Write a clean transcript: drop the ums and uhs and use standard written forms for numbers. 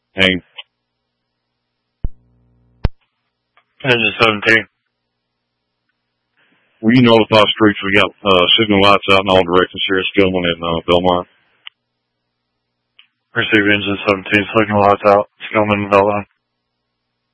Hang. Engine 17. Will you notify streets we got signal lights out in all directions here at Skillman and Belmont? Receive engine 17, signal lights out, Skillman and Belmont.